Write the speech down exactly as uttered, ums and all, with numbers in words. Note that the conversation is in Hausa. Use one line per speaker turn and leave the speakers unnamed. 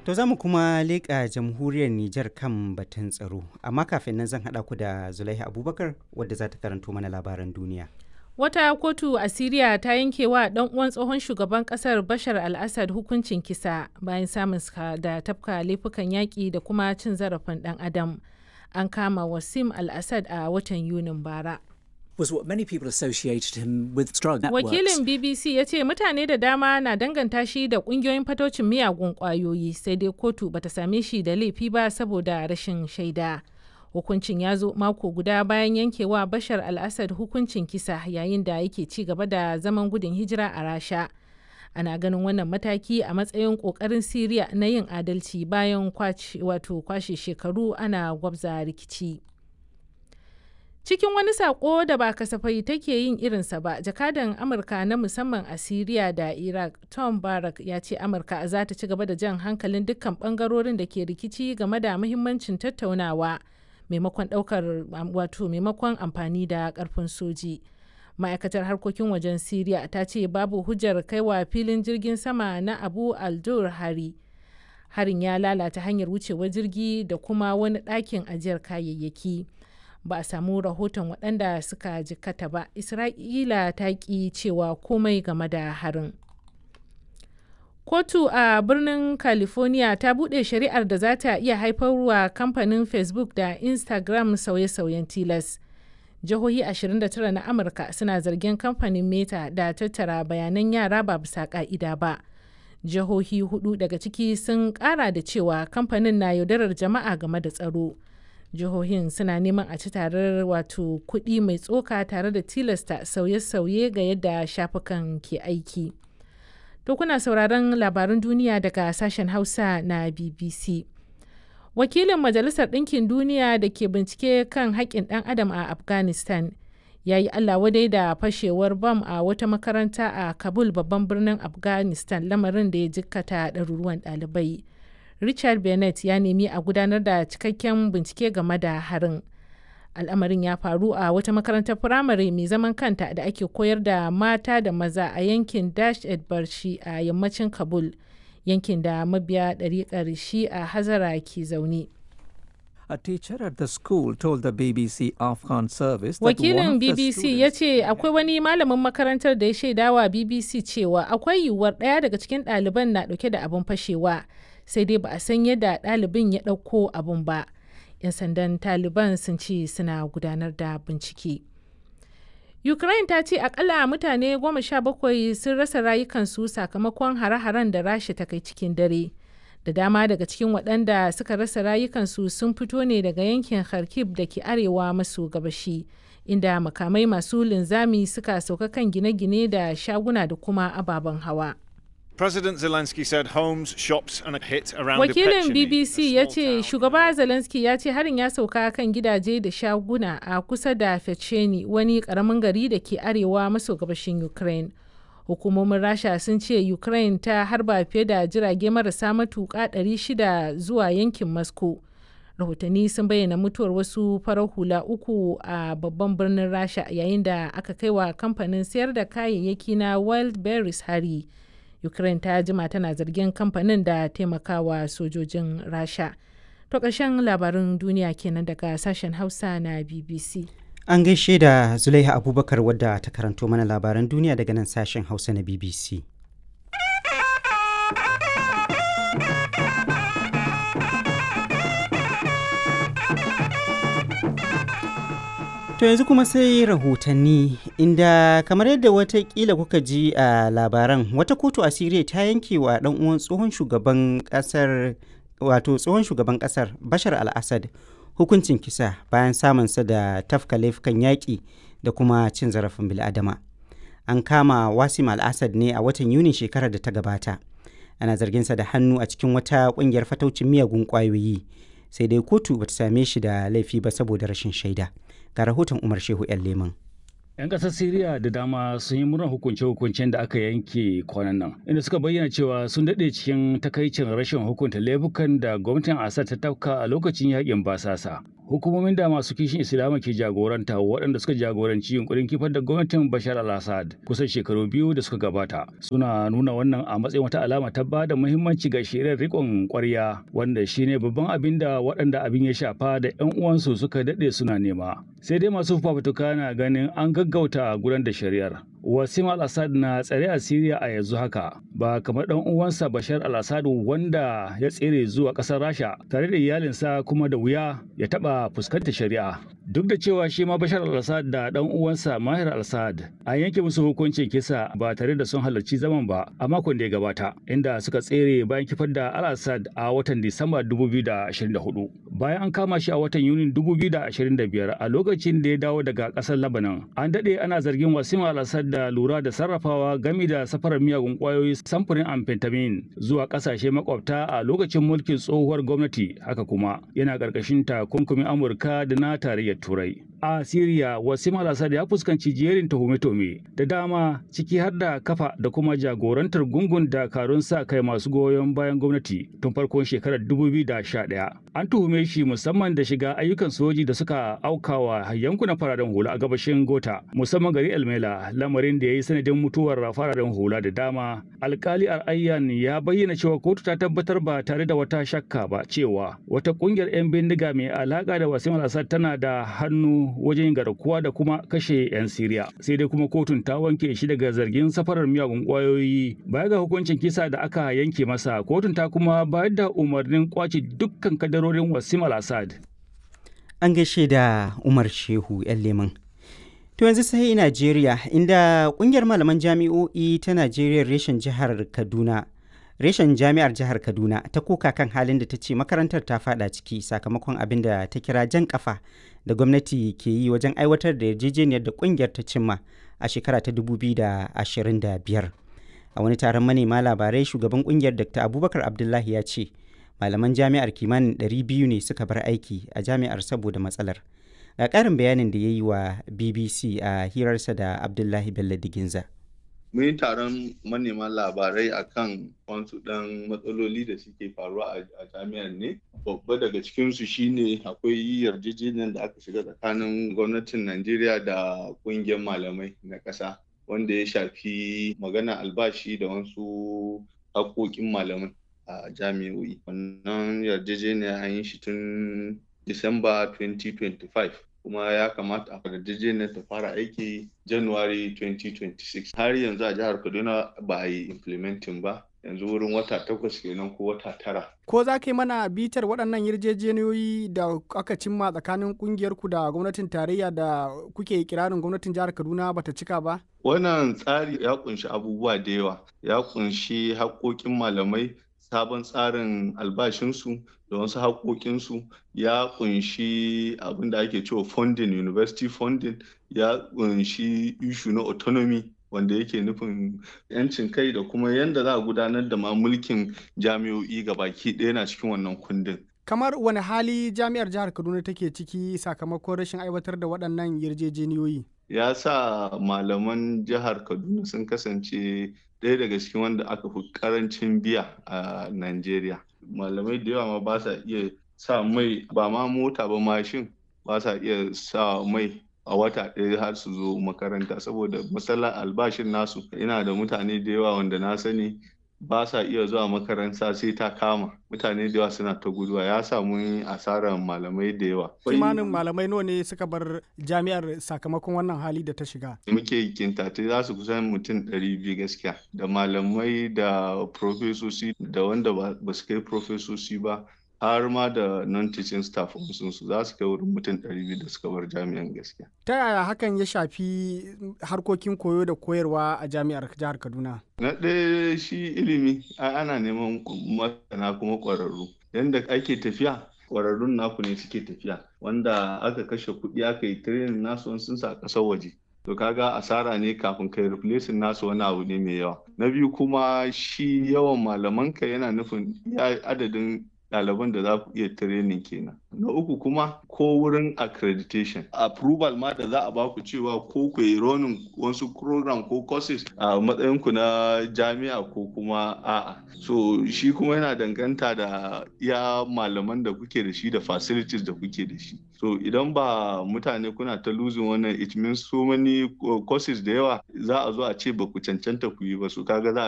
To za mu kuma leƙa jamhuriyar Nijar kan batun tsaro, amma kafin nan zan haɗa ku da Zulaiha Abubakar wadda za ta karanto mana labaran duniya.
Wata kotu a Siriya ta yanke wa ɗan uwan tsohon shugaban ƙasar Bashar al-Assad hukuncin kisa bayan samun da tafka laifukan yaƙi da kuma cin zarafin ɗan adam. An kama Wassim al-Assad a watan Yunin bara.
Was what many people associated him with drug networks.
Wakilin B B C ya ce mutane da dama na danganta shi da ƙungiyoyin fatocin miyagun ƙwayoyi, sai dai kotu bata same shi da laifi ba saboda rashin shaida. Hukuncin ya zo mako guda bayan yankewa Bashar al-Assad hukuncin kisa yayin da yake ci gaba da zaman gudun hijira a Rasha. Ana ganin wannan mataki a matsayin ƙoƙarin Siriya na yin adalci bayan wato kwashe shekaru ana gwabza rikici. Cikin wani sako da ba kasafai take yin irinsa ba, jakadan Amurka na musamman a Siriya da Iraq, Tom Barrack, ya ce Amurka za ta ci gaba da jan hankalin dukkan bangarorin da ke rikici game da muhimmancin tattaunawa maimakon daukar wato maimakon amfani da karfin soji. Ma'aikatar harkokin wajen Siriya ta ce babu hujjar kaiwa filin jirgin sama na Abu al-Dur hari. Harin ya lalata hanyar wucewar jirgi da kuma wani ɗakin ajiyar kayayyaki. Ba a samu rahoton waɗanda suka jikkata ba. Isra'ila ta ƙi cewa komai game da harin. Kotu a birnin California ta buɗe shari'ar da za ta iya haifarwa kamfanin Facebook da Instagram sauye-sauyen tilas. Jihohi ashirin da tara na Amurka suna zargin kamfanin Meta da tattara bayanan yara ba bisa ƙa'ida ba. Jihohi hudu daga ciki sun ƙara da cewa kamfanin na yaudarar jama'a game da tsaro. Jihohin suna neman a ci tarar wato kuɗi mai tsoka tare da tilasta sauye-sauye ga yadda shafukan ke aiki. To kuna sauraron labarun duniya daga sashen Hausa na B B C. Wakilin Majalisar Ɗinkin Duniya da ke bincike kan haƙƙin ɗan adam a Afghanistan ya yi Allah wadai da fashewar bam a wata makaranta a Kabul, babban birnin Afghanistan, lamarin da ya jikkata ɗaruruwan ɗalibai. Richard Bennett ya nemi a gudanar da cikakken bincike game da harin. Al'amarin ya faru a wata makarantar firamare mai zaman kanta da ake koyar da mata da maza a yankin Dasht e-Barshi a yammacin Kabul, yankin da mabiya ɗariƙar Shi'a Hazara ke zaune.
A teacher at the school told the B B C Afghan service that
Wakilin B B C ya ce akwai wani malamin makarantar da ya shaidawa B B C cewa akwai yiwuwar ɗaya daga cikin ɗaliban na ɗauke da abin fashewa. Sai dai ba a san yadda ɗalibin ya ɗauko abun ba. 'Yan sandan Taliban sun ce suna gudanar da bincike. Ukraine ta ce akalla mutane goma sha bakwai sun rasa rayukansu sakamakon hare-haren da Rasha ta kai cikin dare. Da dama daga cikin waɗanda suka rasa rayukansu sun fito ne daga yankin Kharkiv da ke arewa maso gabashi, inda makamai masu linzami suka sauka kan gine-gine da shaguna da kuma ababen hawa.
President Zelensky said homes, shops and a hit around
Wakilin B B C ya ce shugaba Zelensky ya ce harin ya sauka kan gidaje da shaguna a kusa da Fecheni, wani karamin gari da ke arewa maso gabashin Ukraine. Hukumomin Rasha sun ce Ukraine ta harba fiye da jirage marasa matuƙa ɗari shida zuwa yankin Moscow. Rahotanni sun bayyana mutuwar wasu farar hula uku a babban birnin Rasha yayin da aka kai wa kamfanin sayar da kayayyaki na Wildberries hari. Ukraine ta jima tana zargin kamfanin da taimakawa sojojin Rasha. To ƙarshen labarin duniya kenan daga sashen Hausa na B B C.
An gaishe da Zulaiha Abubakar wadda ta karanto mana labaran duniya daga nan sashen Hausa na B B C. To yanzu kuma sai rahotanni, inda kamar yadda watakila kuka ji a labaran, wata kotu a Siriya ta yanke wa ɗan uwan tsohon shugaban ƙasar wato tsohon shugaban ƙasar Bashar al-Assad hukuncin kisa bayan samunsa da tafka laifukan yaƙi da kuma cin zarafin bil'adama. An kama Wassim al-Assad ne a watan Yunin shekarar da ta gabata. Ana zarginsa da hannu a cikin wata ƙungiyar fataucin miyagun ƙwayoyi, sai dai kotu bata same shi da laifi ba saboda rashin shaida. Ga rahoton Umar Shehu 'yan Leman.
'Yan ƙasar Siriya da dama sun yi murnar hukunce-hukuncen da aka yanke kwanan nan, inda suka bayyana cewa sun daɗe cikin takaicin rashin hukunta laifukan da gwamnatin Assad ta tafka a lokacin yakin basasa. hukumomin da masu kishin Islama ke jagoranta waɗanda suka jagoranci yunkurin kifar da gwamnatin Bashar al-Assad kusan shekaru biyu da suka gabata suna nuna wannan a matsayin wata alama ta ba da muhimmanci ga shirin riƙon ƙwarya wanda shine babban abin da waɗanda abin ya shafa da 'yan uwansu suka daɗe suna nema. Sai dai masu fafutuka na ganin an gaggauta gudanar da shari'ar. Wasim al-Assad na tsare a Siriya a yanzu haka ba kamar ɗan uwansa Bashar al-Assad wanda ya tsere zuwa ƙasar Rasha tare da iyalinsa kuma da wuya ya taɓa fuskantar shari'a. Duk da cewa shi ma Bashar al-Assad da ɗan uwansa Mahir al-Assad an yanke musu hukuncin kisa ba tare da sun halarci zaman ba a makon da ya gabata inda suka tsere bayan kifar da al-Assad a watan Disamba dubu biyu da ashirin da hudu. Bayan an kama shi a watan Yunin dubu biyu da ashirin da biyar a lokacin da ya dawo daga ƙasar Lebanon. An daɗe ana zargin Wasim al-Assad da lura da sarrafawa gami da safarar miyagun kwayoyi samfurin amphetamine zuwa kasashe makwabta a lokacin mulkin tsohuwar gwamnati, haka kuma yana ƙarƙashin takunkumin Amurka da na tarayyar Turai. A Siriya, Wasim al-Assad ya fuskanci jerin tuhume-tuhume da dama ciki har da kafa da kuma jagorantar gungun dakarun sa kai masu goyon bayan gwamnati tun farkon shekarar dubu biyu da sha ɗaya. An tuhume shi musamman da shiga ayyukan soji da suka aukawa yankunan fararen hula a gabashin Gota, musamman gari Elmela, lamarin da ya yi sanadin mutuwar fararen hula da dama. Alkali Al-Ayyan ya bayyana cewa kotu ta tabbatar ba tare da wata shakka ba cewa wata kungiyar 'yan bindiga mai alaka da Wasim al-Assad tana da hannu wajen garkuwa da kuma kashe 'yan Siriya. Sai dai kuma kotun ta wanke shi daga zargin safarar miyagun kwayoyi. Baya ga hukuncin kisa da aka yanke masa, kotun ta kuma bayar da umarnin kwace dukkan kadarorin Wasim al-Assad.
An gaishe da Umar Shehu 'yan Leman. To yanzu sai Najeriya, inda kungiyar malaman jami'o'i ta Najeriya reshen jihar Kaduna, reshen jami'ar jihar Kaduna ta koka kan halin da ta ce makarantar ta fada ciki sakamakon abin da ta kira jan kafa da gwamnati ke yi wajen aiwatar da yarjejeniyar da kungiyar ta cimma a shekara ta dubu biyu da ashirin da biyar. A wani taron manema labarai, shugaban kungiyar Doctor Abubakar Abdullahi ya ce malaman jami'ar kimanin ɗari biyu ne suka bar aiki a jami'ar saboda matsalar. Ga ƙarin bayanin da ya yi wa B B C a hirarsa da Abdullahi Bello Diginza.
Mun yi taron manema labarai akan wasu ɗan matsaloli da suke faruwa a jami'ar ne. Babba daga cikinsu shine akwai yarjejeniyar da aka shiga tsakanin gwamnatin Najeriya da ƙungiyar malamai na ƙasa, wanda ya shafi magana albashi da wasu haƙoƙin malamai a jami'o'i. Wannan yarjejeniya an yi shi tun Disamba twenty twenty-five, kuma ya kamata a yarjejeniyar ta fara aiki January twenty twenty-six. Har yanzu a jihar Kaduna ba a yi implementing ba, yanzu wurin wata takwas kenan ko wata tara.
Ko za ka yi mana bitar waɗannan yarjejeniyoyi da aka cimma tsakanin ƙungiyarku da gwamnatin tarayya da kuke kirarin gwamnatin jihar Kaduna bata cika ba?
Wannan tsari ya kunshi abubuwa da yawa, ya kunshi haƙoƙin malamai, sabon tsarin albashinsu da wasu haƙoƙinsu, ya kunshi abin da ake cewa funding, university funding, ya kunshi issue na autonomy wanda yake nufin yancin kai da kuma yadda za a gudanar da ma mulkin jami'o'i gabaki ɗaya na cikin wannan kundin.
Kamar wani hali jami'ar jihar Kaduna take ciki sakamakon rashin aiwatar da waɗannan yarjejeniyoyi?
Ya sa malaman jihar Kaduna sun kasance ɗaya daga cikin wanda aka fi ƙarancin biya a Najeriya. Malamai da yawa ma ba sa iya sa mai, ba ma mota ba, mashin ba sa iya sa mai a wata ɗaya har su zo makaranta saboda matsalar albashin nasu. Ina da mutane da yawa wanda na sani ba sa iya zuwa makaranta sai ta kama. Mutane da yawa suna ta guduwa, ya samu asarar malamai da yawa.
Kimanin malamai nawa ne suka bar jami'ar sakamakon wannan hali da ta shiga?
Muke kintate za su kusan mutum ɗari biyu gaskiya, da malamai da profesoci da wanda ba su kai profesoci ba, har ma da non-teaching staff sun su za su kai wurin mutum ɗari biyu da suka bar jami'an gaskiya.
Ta yaya hakan ya shafi harkokin koyo da koyarwa a jami'ar jihar Kaduna?
Na ɗaya shi ilimi ana neman masana kuma ƙwararru. Yanda ake tafiya, ƙwararrun naku ne suke tafiya, wanda aka kashe kuɗi aka yi training nasu sun sa ƙasar waje. To kaga asara ne kafin kai replacing nasu wani abu ne mai yawa. Na biyu kuma shi yawan malamanka yana nufin adadin ɗaliban da za ku iya training kenan. Na uku kuma ko wurin accreditation approval ma da za a ba ku cewa ko ku yi running wasu program ko courses a matsayin ku na jami'a ko kuma a'a. So shi kuma yana danganta da iya malaman da kuke da shi da facilities da kuke da shi. So idan ba mutane kuna ta losing wannan it means so many courses da yawa za a zo a ce ba ku cancanta ku yi ba, so kaga za